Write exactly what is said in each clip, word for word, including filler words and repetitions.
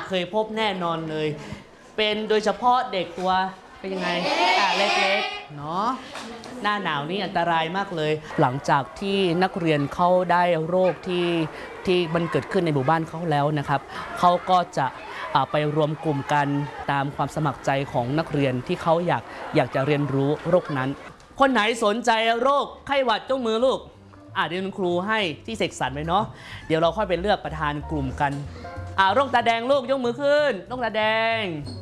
เคยพบแน่นอนเลยเป็นโดยเฉพาะเด็กตัวเป็นยังไงอ่ะเล็กๆเนาะหน้าหนาวนี่อันตรายมากเลยหลังจากที่นักเรียนเขาได้โรคที่ที่มันเกิดขึ้นในหมู่บ้านเขาแล้วนะครับเขาก็จะไปรวมกลุ่มกันตามความสมัครใจของนักเรียนที่เขาอยากอยากจะเรียนรู้โรคนั้นคนไหนสนใจโรคไข้หวัดยกมือลูกอ่ะเดี๋ยวคุณครูให้ที่เสกสรรไว้เนาะเดี๋ยวเราค่อยไปเลือกประธานกลุ่มกันอ่ะโรคตาแดงลูกยกมือขึ้นโรคตาแดง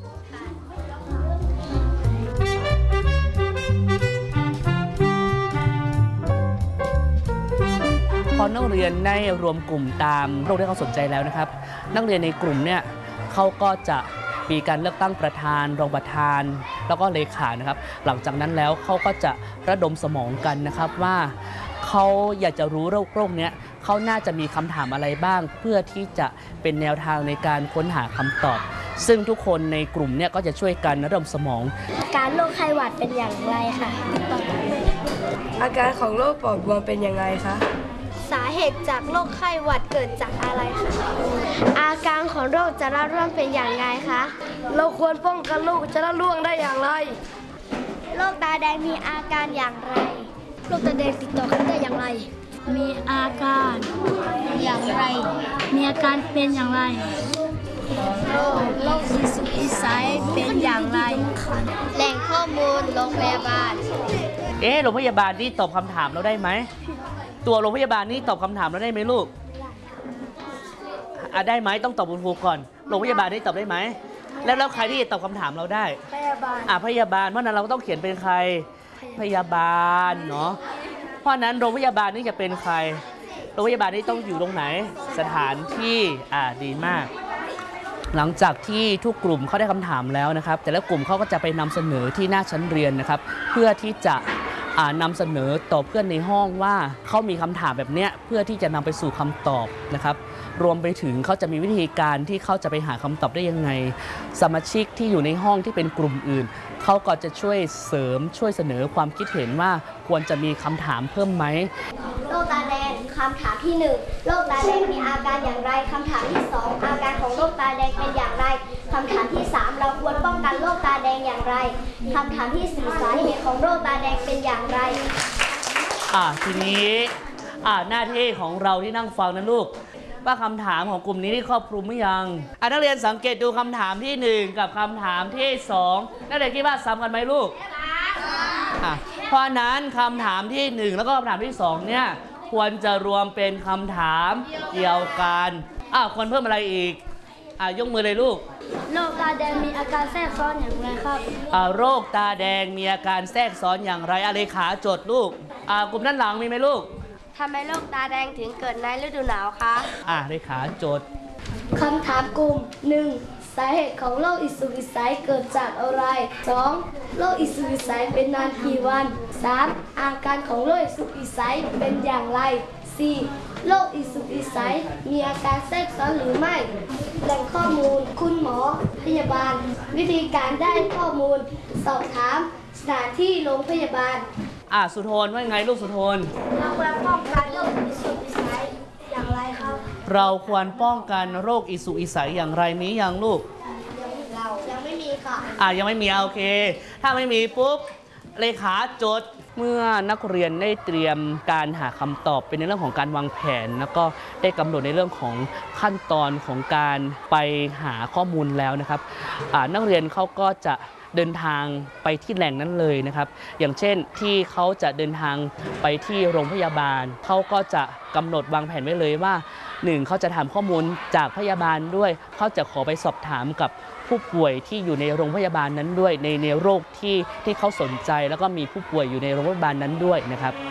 พอนักเรียนได้รวมกลุ่มตามโรคที่เขาสนใจแล้วนะครับนักเรียนในกลุ่มเนี่ยเขาก็จะมีการเลือกตั้งประธานรองประธานแล้วก็เลขานะครับหลังจากนั้นแล้วเขาก็จะระดมสมองกันนะครับว่าเขาอยากจะรู้โรคโรคนี้เขาน่าจะมีคำถามอะไรบ้างเพื่อที่จะเป็นแนวทางในการค้นหาคำตอบซึ่งทุกคนในกลุ่มเนี่ยก็จะช่วยกันระดมสมองอาการโรคไข้หวัดเป็นอย่างไรคะอาการของโรคปอดบวมเป็นยังไงคะสาเหตุจากโรคไข้หวัดเกิดจากอะไรคะอาการของโรคจะระร่วงเป็นอย่างไรคะเราควรป้องกันโรคจะระร่วงได้อย่างไรโรคตาแดงมีอาการอย่างไรโรคตาแดงติดต่อกันได้อย่างไรมีอาการอย่างไรมีอาการเป็นอย่างไรโรคโรคอิสุอิสัยเป็นอย่างไรแหล่งข้อมูลโรงพยาบาลเอ๊ะโรงพยาบาลนี่ตอบคำถามเราได้ไหมตัวโรงพยาบาลนี่ตอบคำถามเราได้ไหมลูกอ่ะได้ไหมต้องตอบคุณครูก่อนโรงพยาบาลนี่ตอบได้ไหมแล้วแล้วใครที่จะตอบคำถามเราได้พยาบาลอ่ะพยาบาลเพราะนั้นเราก็ต้องเขียนเป็นใครพยาบาลเนาะเพราะนั้นโรงพยาบาลนี่จะเป็นใครโรงพยาบาลนี่ต้องอยู่ตรงไหนสถานที่อ่าดีมากหลังจากที่ทุกกลุ่มเขาได้คำถามแล้วนะครับแต่ละกลุ่มเขาก็จะไปนำเสนอที่หน้าชั้นเรียนนะครับเพื่อที่จะนำเสนอต่อเพื่อนในห้องว่าเขามีคำถามแบบนี้เพื่อที่จะนำไปสู่คำตอบนะครับรวมไปถึงเขาจะมีวิธีการที่เขาจะไปหาคำตอบได้ยังไงสมาชิกที่อยู่ในห้องที่เป็นกลุ่มอื่นเขาก็จะช่วยเสริมช่วยเสนอความคิดเห็นว่าควรจะมีคำถามเพิ่มไหมโรคตาแดงคำถามที่หนึ่งโรคตาแดงมีอาการอย่างไรคำถามที่สองอาการของโรคตาแดงเป็นอย่างไรคำถามที่สามเราควรป้องกันโรคตาแดงอย่างไรคำถามที่สี่สาเหตุของโรคตาแดงเป็นอย่างไรอ่าทีนี้อ่าหน้าที่ของเราที่นั่งฟังนะลูกว่าคำถามของกลุ่มนี้ที่ครอบคลุมหรือยังอ่ะนักเรียนสังเกตดูคำถามที่หนึ่งกับคำถามที่สองนักเรียนคิดว่าซ้ำกันไหมลูกอ่ะเพราะนั้นคำถามที่หนึ่งแล้วก็คำถามที่สองเนี่ยควรจะรวมเป็นคำถามเดียวกันอ่ะควรเพิ่มอะไรอีกอ่ะยกมือเลยลูกโรคตาแดงมีอาการแทรกซ้อนอย่างไรครับอ่ะโรคตาแดงมีอาการแทรกซ้อนอย่างไรอ่ะเลขาจดลูกอ่ะกลุ่มด้านหลังมีไหมลูกทำไมโรคตาแดงถึงเกิดในฤดูหนาวคะอ่ะเลขาจดคำถามกลุ่มหนึ่งสาเหตุของโรคอิสุกอิสัยเกิดจากอะไรสองโรคอิสุกอิสัยเป็นนานกี่วันสามอาการของโรคอิสุกอิสัยเป็นอย่างไรสี่โรคอิสุกอิสัยมีอาการแทรกซ้อนหรือไม่แหล่งข้อมูลคุณหมอพยาบาลวิธีการได้ข้อมูลสอบถามสถานที่โรงพยาบาลอ่ะสุโธนว่าไงลูกสุโธนเราควรป้องกันโรคอิสุกอิสัยอย่างไรครับเราควรป้องกันโรคอิสุกอิสัยอย่างไรมียังลูกเรายังไม่มีค่ะอ่ะยังไม่มีโอเคถ้าไม่มีปุ๊บเลขาจดเมื่อนักเรียนได้เตรียมการหาคำตอบเป็นในเรื่องของการวางแผนแล้วก็ได้กำหนดในเรื่องของขั้นตอนของการไปหาข้อมูลแล้วนะครับนักเรียนเขาก็จะเดินทางไปที่แหล่งนั้นเลยนะครับอย่างเช่นที่เขาจะเดินทางไปที่โรงพยาบาลเขาก็จะกำหนดวางแผนไว้เลยว่าหนึ่งเขาจะถามข้อมูลจากพยาบาลด้วยเขาจะขอไปสอบถามกับผู้ป่วยที่อยู่ในโรงพยาบาลนั้นด้วยในในโรคที่ที่เขาสนใจแล้วก็มีผู้ป่วยอยู่ในโรงพยาบาลนั้นด้วยนะครับ